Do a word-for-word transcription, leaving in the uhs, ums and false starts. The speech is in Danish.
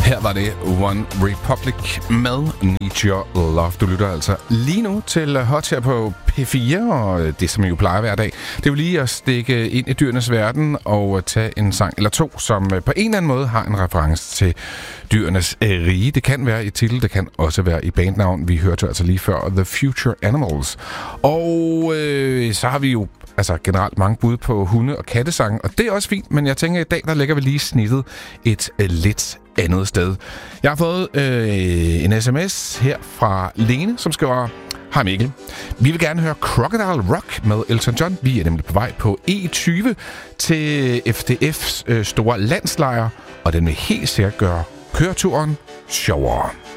Her var det One Republic med Need Your Love. Du lytter altså lige nu til Hot her på P fire, og det som jo plejer hver dag, det er jo lige at stikke ind i dyrenes verden og tage en sang eller to, som på en eller anden måde har en reference til dyrenes rige. Det kan være i titel, det kan også være i bandnavn. Vi hørte altså lige før The Future Animals. Og øh, så har vi jo altså generelt mange bud på hunde- og kattesange, og det er også fint, men jeg tænker, at i dag, der lægger vi lige snittet et øh, lidt andet sted. Jeg har fået øh, en sms her fra Lene, som skriver: Hej Mikkel, vi vil gerne høre Crocodile Rock med Elton John. Vi er nemlig på vej på E tyve til F D F's øh, store landslejr, og den vil helt sikkert gøre køreturen sjovere.